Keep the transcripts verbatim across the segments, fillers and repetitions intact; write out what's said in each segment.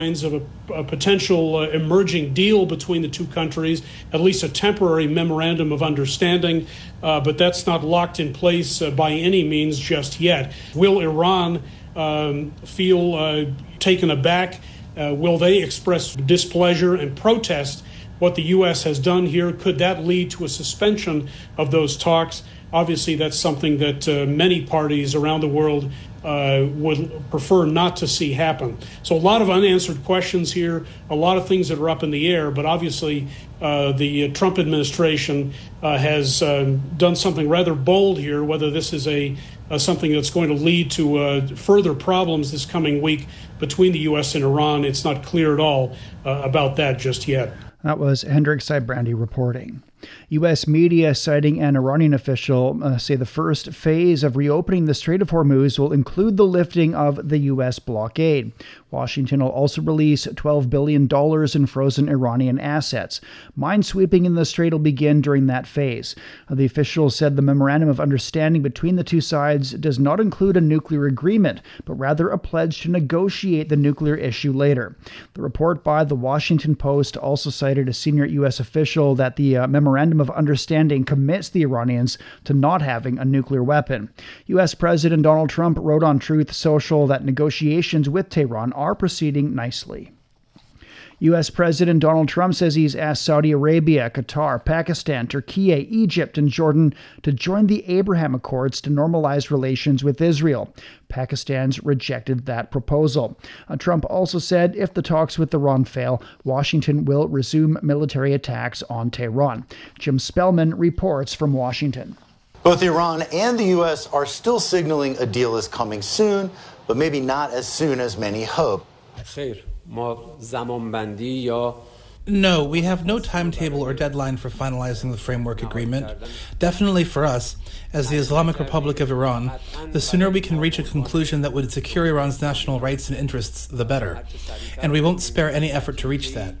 of a, a potential uh, emerging deal between the two countries, at least a temporary memorandum of understanding, uh, but that's not locked in place uh, by any means just yet. Will Iran um, feel uh, taken aback? Uh, will they express displeasure and protest what the U S has done here? Could that lead to a suspension of those talks? Obviously, that's something that uh, many parties around the world uh, would prefer not to see happen. So a lot of unanswered questions here, a lot of things that are up in the air, but obviously uh, the uh, Trump administration uh, has uh, done something rather bold here. Whether this is a uh, something that's going to lead to uh, further problems this coming week between the U S and Iran, it's not clear at all uh, about that just yet. That was Hendrik Sybrandy reporting. U S media citing an Iranian official uh, say the first phase of reopening the Strait of Hormuz will include the lifting of the U S blockade. Washington will also release twelve billion dollars in frozen Iranian assets. Minesweeping in the strait will begin during that phase. Uh, the official said the memorandum of understanding between the two sides does not include a nuclear agreement, but rather a pledge to negotiate the nuclear issue later. The report by the Washington Post also cited a senior U S official that the uh, memorandum of understanding commits the Iranians to not having a nuclear weapon. U S President Donald Trump wrote on Truth Social that negotiations with Tehran are proceeding nicely. U S President Donald Trump says he's asked Saudi Arabia, Qatar, Pakistan, Turkey, Egypt, and Jordan to join the Abraham Accords to normalize relations with Israel. Pakistan's rejected that proposal. Uh, Trump also said if the talks with Iran fail, Washington will resume military attacks on Tehran. Jim Spellman reports from Washington. Both Iran and the U S are still signaling a deal is coming soon, but maybe not as soon as many hope. No, we have no timetable or deadline for finalizing the framework agreement. Definitely for us, as the Islamic Republic of Iran, the sooner we can reach a conclusion that would secure Iran's national rights and interests, the better. And we won't spare any effort to reach that.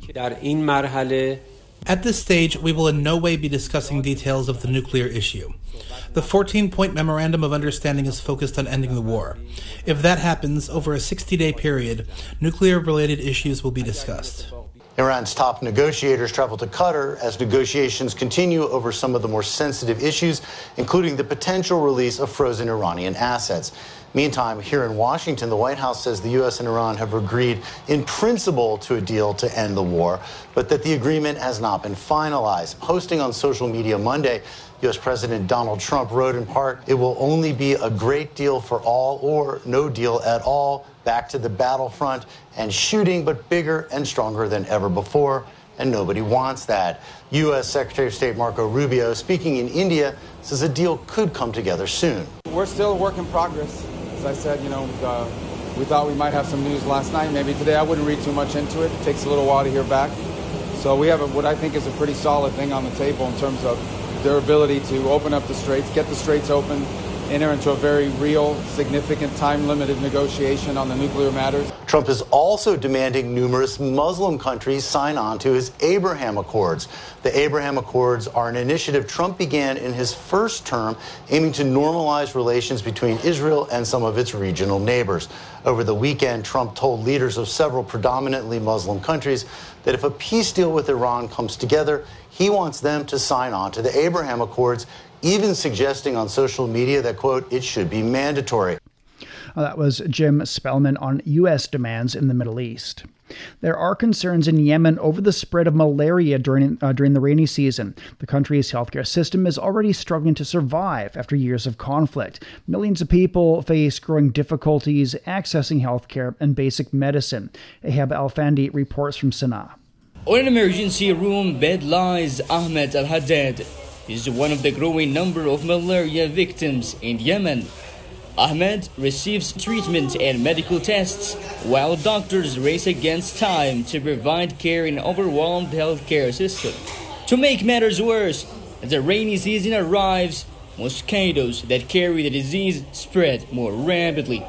At this stage, we will in no way be discussing details of the nuclear issue. The fourteen-point Memorandum of Understanding is focused on ending the war. If that happens, over a sixty-day period, nuclear-related issues will be discussed. Iran's top negotiators travel to Qatar as negotiations continue over some of the more sensitive issues, including the potential release of frozen Iranian assets. Meantime, here in Washington, the White House says the U S and Iran have agreed in principle to a deal to end the war, but that the agreement has not been finalized. Posting on social media Monday, U S President Donald Trump wrote in part, "It will only be a great deal for all or no deal at all. Back to the battlefront and shooting, but bigger and stronger than ever before." And nobody wants that. U S Secretary of State Marco Rubio, speaking in India, says a deal could come together soon. We're still a work in progress. As I said, you know, uh, we thought we might have some news last night. Maybe today. I wouldn't read too much into it. It takes a little while to hear back. So we have a, what I think is a pretty solid thing on the table in terms of their ability to open up the straits, get the straits open, enter into a very real, significant, time-limited negotiation on the nuclear matters. Trump is also demanding numerous Muslim countries sign on to his Abraham Accords. The Abraham Accords are an initiative Trump began in his first term, aiming to normalize relations between Israel and some of its regional neighbors. Over the weekend, Trump told leaders of several predominantly Muslim countries that if a peace deal with Iran comes together, he wants them to sign on to the Abraham Accords, even suggesting on social media that, quote, it should be mandatory. Uh, that was Jim Spellman on U S demands in the Middle East. There are concerns in Yemen over the spread of malaria during uh, during the rainy season. The country's healthcare system is already struggling to survive after years of conflict. Millions of people face growing difficulties accessing healthcare and basic medicine. Ahab Alfandi reports from Sana'a. On an emergency room bed lies Ahmed Al-Haddad. He's one of the growing number of malaria victims in Yemen. Ahmed receives treatment and medical tests while doctors race against time to provide care in an overwhelmed healthcare system. To make matters worse, as the rainy season arrives, mosquitoes that carry the disease spread more rapidly.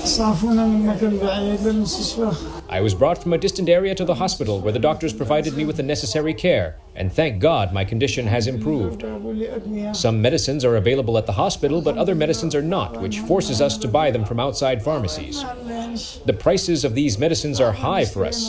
I was brought from a distant area to the hospital where the doctors provided me with the necessary care, and thank God my condition has improved. Some medicines are available at the hospital, but other medicines are not, which forces us to buy them from outside pharmacies. The prices of these medicines are high for us,